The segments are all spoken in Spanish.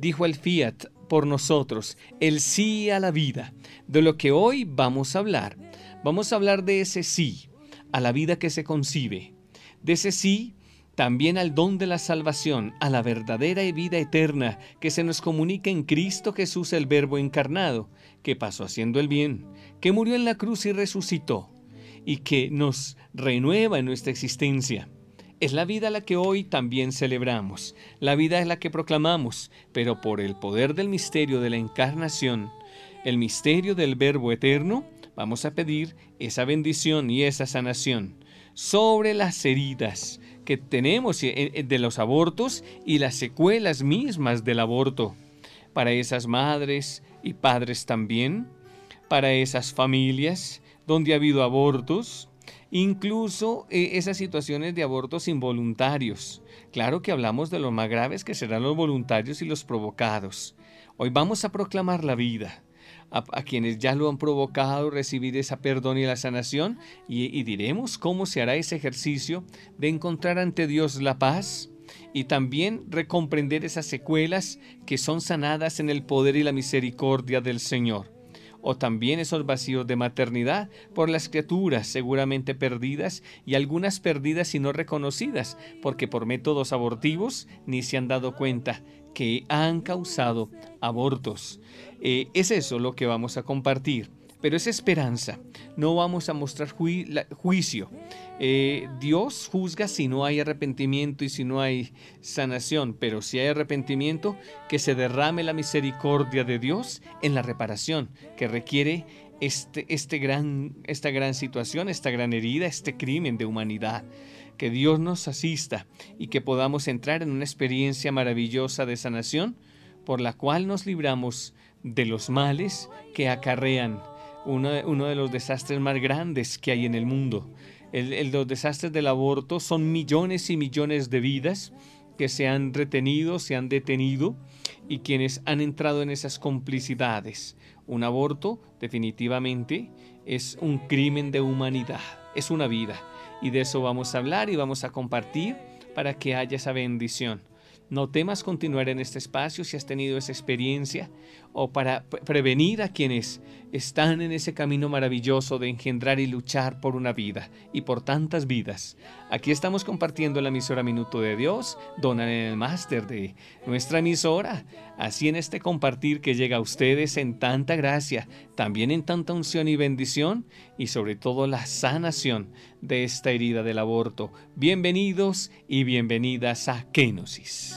dijo el fiat por nosotros, el sí a la vida. De lo que hoy vamos a hablar. Vamos a hablar de ese sí a la vida que se concibe, de ese sí también al don de la salvación, a la verdadera vida eterna que se nos comunica en Cristo Jesús, el Verbo encarnado, que pasó haciendo el bien, que murió en la cruz y resucitó, y que nos renueva en nuestra existencia. Es la vida la que hoy también celebramos, la vida es la que proclamamos, pero por el poder del misterio de la encarnación, el misterio del Verbo eterno, vamos a pedir esa bendición y esa sanación sobre las heridas que tenemos de los abortos y las secuelas mismas del aborto, para esas madres y padres también, para esas familias donde ha habido abortos, incluso esas situaciones de abortos involuntarios. Claro que hablamos de los más graves, que serán los voluntarios y los provocados. Hoy vamos a proclamar la vida a quienes ya lo han provocado, recibir esa perdón y la sanación, y diremos cómo se hará ese ejercicio de encontrar ante Dios la paz y también recomprender esas secuelas que son sanadas en el poder y la misericordia del Señor. O también esos vacíos de maternidad por las criaturas seguramente perdidas, y algunas perdidas y no reconocidas, porque por métodos abortivos ni se han dado cuenta que han causado abortos. Es eso lo que vamos a compartir, pero es esperanza. No vamos a mostrar juicio. Dios juzga si no hay arrepentimiento y si no hay sanación, pero si hay arrepentimiento, que se derrame la misericordia de Dios en la reparación que requiere esta gran situación, esta gran herida, este crimen de humanidad. Que Dios nos asista y que podamos entrar en una experiencia maravillosa de sanación, por la cual nos libramos de los males que acarrean uno de los desastres más grandes que hay en el mundo. Los desastres del aborto son millones y millones de vidas que se han retenido, se han detenido, y quienes han entrado en esas complicidades. Un aborto definitivamente es un crimen de humanidad, es una vida, y de eso vamos a hablar y vamos a compartir para que haya esa bendición. No temas continuar en este espacio si has tenido esa experiencia, o para prevenir a quienes están en ese camino maravilloso de engendrar y luchar por una vida y por tantas vidas. Aquí estamos compartiendo la emisora Minuto de Dios, Donan en el máster de nuestra emisora, así en este compartir que llega a ustedes en tanta gracia, también en tanta unción y bendición, y sobre todo la sanación de esta herida del aborto. Bienvenidos y bienvenidas a Kenosis.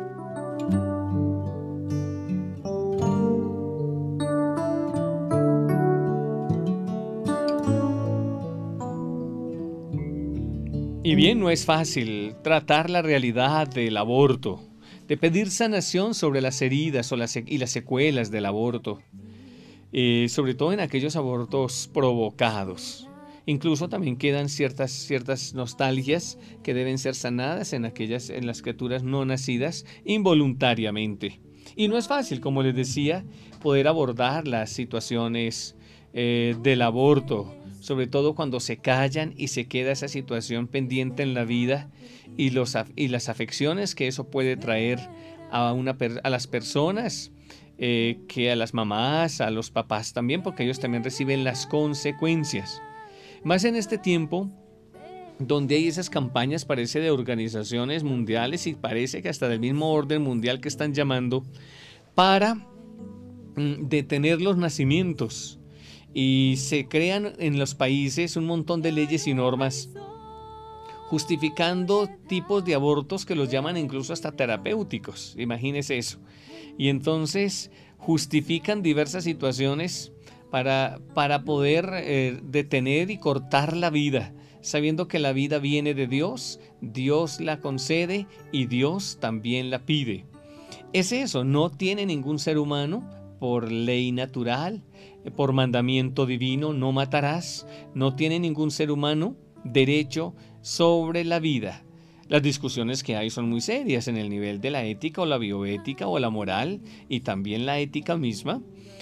Y bien, no es fácil tratar la realidad del aborto, de pedir sanación sobre las heridas y las secuelas del aborto, sobre todo en aquellos abortos provocados. Incluso también quedan ciertas nostalgias que deben ser sanadas en las criaturas no nacidas involuntariamente. Y no es fácil, como les decía, poder abordar las situaciones del aborto, sobre todo cuando se callan y se queda esa situación pendiente en la vida, y las afecciones que eso puede traer a las personas, que a las mamás, a los papás también, porque ellos también reciben las consecuencias. Más en este tiempo, donde hay esas campañas, parece, de organizaciones mundiales, y parece que hasta del mismo orden mundial, que están llamando para detener los nacimientos. Y se crean en los países un montón de leyes y normas justificando tipos de abortos que los llaman incluso hasta terapéuticos. Imagínese eso. Y entonces justifican diversas situaciones para poder detener y cortar la vida, sabiendo que la vida viene de Dios, Dios la concede y Dios también la pide. Es eso, no tiene ningún ser humano, por ley natural, por mandamiento divino, no matarás, no tiene ningún ser humano derecho sobre la vida. Las discusiones que hay son muy serias en el nivel de la ética o la bioética o la moral, y también la ética misma,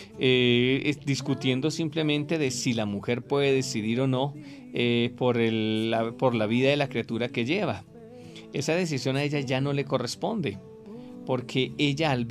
discutiendo simplemente de si la mujer puede decidir o no por la vida de la criatura que lleva. Esa decisión a ella ya no le corresponde, porque ella, al